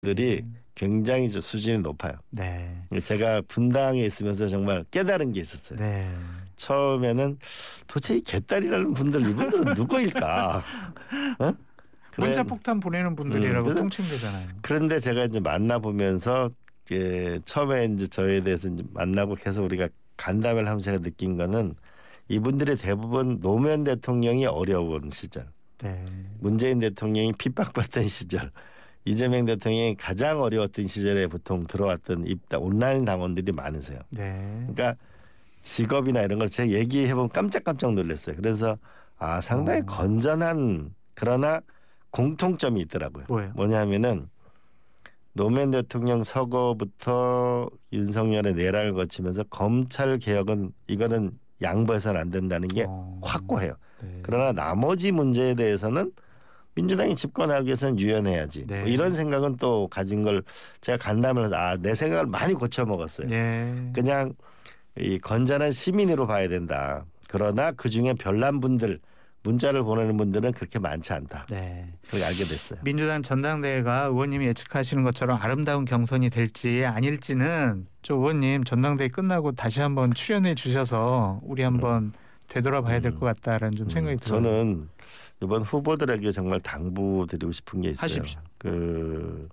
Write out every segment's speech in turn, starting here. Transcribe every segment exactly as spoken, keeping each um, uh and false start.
들이 음. 굉장히 저 수준이 높아요. 네. 제가 분당에 있으면서 정말 깨달은 게 있었어요. 네. 처음에는 도대체 이 개딸이라는 분들 이분들은 누구일까? 어? 그래, 문자 폭탄 보내는 분들이라고 음, 그래서- 통칭되잖아요. 그런데 제가 이제 만나보면서 예, 처음에 이제 저에 대해서 이제 만나고 계속 우리가 간담회를 하면서 제가 느낀 거는 이분들이 대부분 노무현 대통령이 어려운 시절, 네. 문재인 대통령이 핍박받던 시절, 이재명 대통령이 가장 어려웠던 시절에 보통 들어왔던 입당 온라인 당원들이 많으세요. 네. 그러니까 직업이나 이런 걸 제가 얘기해 보면 깜짝깜짝 놀랐어요. 그래서 아 상당히 어. 건전한 그러나 공통점이 있더라고요. 뭐예요? 뭐냐면은 노무현 대통령 서거부터 윤석열의 내란을 거치면서 검찰 개혁은 이거는 양보해서는 안 된다는 게 어. 확고해요. 네. 그러나 나머지 문제에 대해서는 민주당이 집권하기 위해서는 유연해야지. 네. 뭐 이런 생각은 또 가진 걸 제가 간담회에서 아, 내 생각을 많이 고쳐 먹었어요. 네. 그냥 이 건전한 시민으로 봐야 된다. 그러나 그 중에 별난 분들 문자를 보내는 분들은 그렇게 많지 않다. 네. 그걸 알게 됐어요. 민주당 전당대회가 의원님이 예측하시는 것처럼 아름다운 경선이 될지 아닐지는 저 의원님 전당대회 끝나고 다시 한번 출연해 주셔서 우리 한번 되돌아봐야 될 것 같다라는 좀 생각이 음, 들어요. 저는 이번 후보들에게 정말 당부드리고 싶은 게 있어요. 하십시오. 그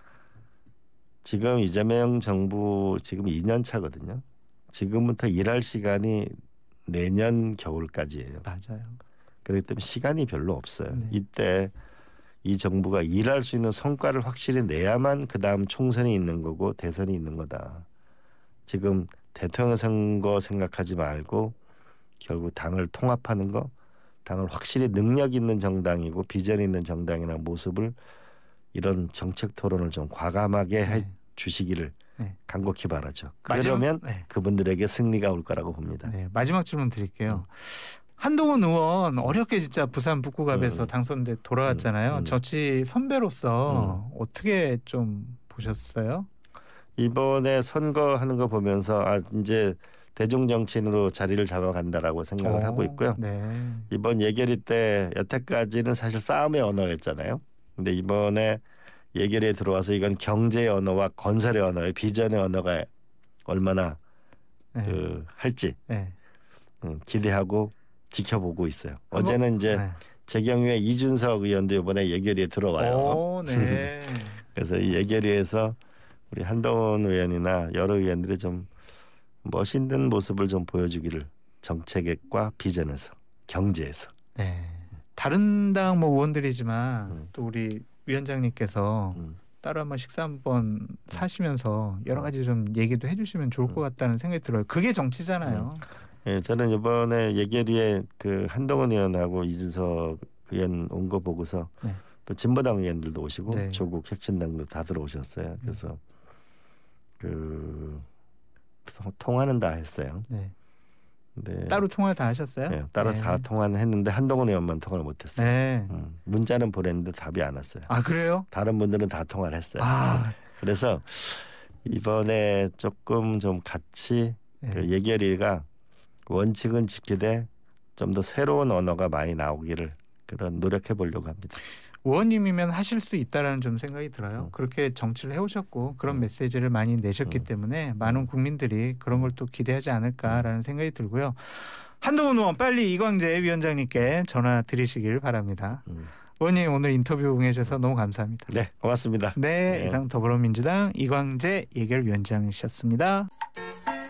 지금 이재명 정부 지금 이 년 차거든요. 지금부터 일할 시간이 내년 겨울까지예요. 맞아요. 그렇기 때문에 시간이 별로 없어요. 네. 이때 이 정부가 일할 수 있는 성과를 확실히 내야만 그 다음 총선이 있는 거고 대선이 있는 거다. 지금 대통령 선거 생각하지 말고 결국 당을 통합하는 거, 당을 확실히 능력 있는 정당이고 비전 있는 정당이라는 모습을 이런 정책 토론을 좀 과감하게 해 네. 주시기를 네. 간곡히 바라죠. 마지막- 그러면 네. 그분들에게 승리가 올 거라고 봅니다. 네, 마지막 질문 드릴게요. 한동훈 의원 어렵게 진짜 부산 북구갑에서 음. 당선돼 돌아왔잖아요. 음, 음. 정치 선배로서 어떻게 좀 보셨어요? 이번에 선거하는 거 보면서 아 이제 대중 정치인으로 자리를 잡아간다라고 생각을 어, 하고 있고요. 네. 이번 예결위 때 여태까지는 사실 싸움의 언어였잖아요. 근데 이번에 예결위에 들어와서 이건 경제의 언어와 건설의 언어의 비전의 언어가 얼마나 네. 그 할지 네. 음, 기대하고 지켜보고 있어요. 한번- 어제는 이제 네. 재경유의 이준석 의원도 이번에 예결위에 들어와요. 오, 네. 그래서 이 예결위에서 우리 한동훈 의원이나 여러 의원들이 좀 멋있는 모습을 좀 보여주기를 정책과 비전에서 경제에서. 네. 다른 당 뭐 의원들이지만 음. 또 우리 위원장님께서 음. 따로 한번 식사 한번 사시면서 여러 가지 좀 얘기도 해주시면 좋을 것 같다는 생각이 들어요. 그게 정치잖아요. 예, 저는 이번에 예결위에 그 한동훈 의원하고 이준석 의원 온 거 보고서 네. 또 진보당 의원들도 오시고 네. 조국 혁신당도 다 들어오셨어요. 그래서 그 통- 통화는 다 했어요. 네. 근데 따로 통화 다 하셨어요? 예, 따로 네. 다 통화는 했는데 한동훈 의원만 통화를 못했어요. 네. 음, 문자는 보냈는데 답이 안 왔어요. 아 그래요? 다른 분들은 다 통화를 했어요. 아, 그래서 이번에 조금 좀 같이 네. 그 예결위가 원칙은 지키되 좀 더 새로운 언어가 많이 나오기를 그런 노력해 보려고 합니다. 의원님이면 하실 수 있다라는 좀 생각이 들어요. 음. 그렇게 정치를 해오셨고 그런 음. 메시지를 많이 내셨기 음. 때문에 많은 국민들이 그런 걸 또 기대하지 않을까라는 생각이 들고요. 한동훈 의원 빨리 이광재 위원장님께 전화 드리시길 바랍니다. 음. 의원님 오늘 인터뷰 응해주셔서 너무 감사합니다. 네, 고맙습니다. 네, 네. 이상 더불어민주당 이광재 예결위원장이셨습니다.